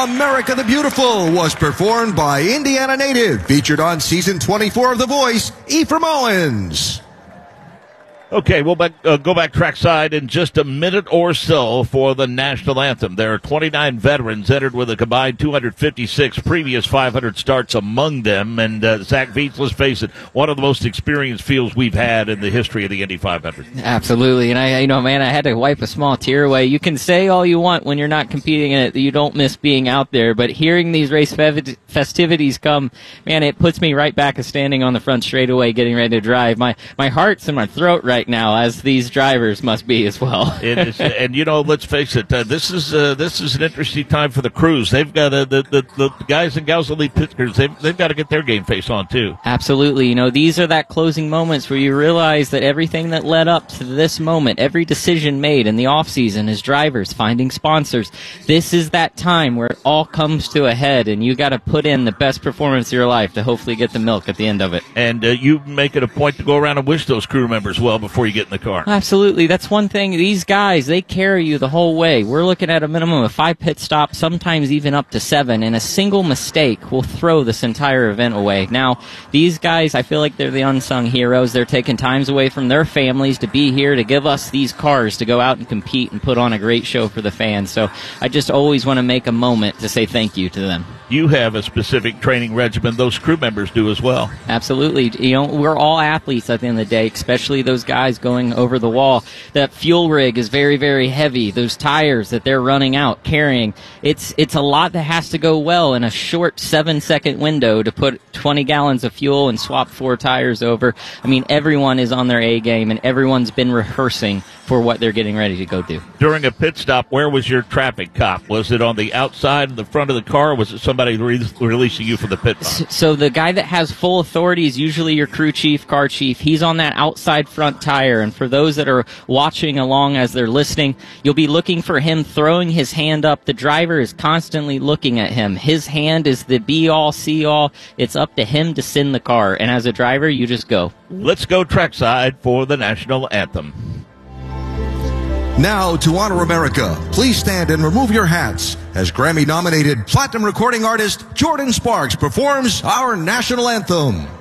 America the Beautiful was performed by Indiana native, featured on season 24 of The Voice, Ephraim Owens. Okay, we'll go back trackside in just a minute or so for the national anthem. There are 29 veterans entered with a combined 256 previous 500 starts among them. And Zach Veets, let's face it, one of the most experienced fields we've had in the history of the Indy 500. Absolutely. And I had to wipe a small tear away. You can say all you want when you're not competing in it that you don't miss being out there. But hearing these race festivities come, man, it puts me right back standing on the front straightaway getting ready to drive. My heart's in my throat right now, as these drivers must be as well. It is, and let's face it, this is an interesting time for the crews. They've got the guys and gals, elite pickers. They've got to get their game face on too. Absolutely. These are that closing moments where you realize that everything that led up to this moment, every decision made in the off season, as drivers finding sponsors, this is that time where it all comes to a head, and you got to put in the best performance of your life to hopefully get the milk at the end of it. And you make it a point to go around and wish those crew members well before you get in the car. Absolutely. That's one thing. These guys, they carry you the whole way. We're looking at a minimum of 5 pit stops, sometimes even up to 7, and a single mistake will throw this entire event away. Now, these guys, I feel like they're the unsung heroes. They're taking times away from their families to be here to give us these cars to go out and compete and put on a great show for the fans. So I just always want to make a moment to say thank you to them. You have a specific training regimen. Those crew members do as well. Absolutely. We're all athletes at the end of the day, especially those guys going over the wall. That fuel rig is very, very heavy. Those tires that they're running out, carrying, it's a lot that has to go well in a short 7-second window to put 20 gallons of fuel and swap 4 tires over. Everyone is on their A game, and everyone's been rehearsing for what they're getting ready to go do. During a pit stop, where was your traffic cop? Was it on the outside of the front of the car, or was it somebody releasing you from the pit box? So the guy that has full authority is usually your crew chief, car chief. He's on that outside front tire, and for those that are watching along as they're listening, you'll be looking for him throwing his hand up. The driver is constantly looking at him. His hand is the be-all, see-all. It's up to him to send the car, and as a driver, you just go. Let's go trackside for the national anthem. Now, to honor America, please stand and remove your hats as Grammy-nominated platinum recording artist Jordan Sparks performs our national anthem.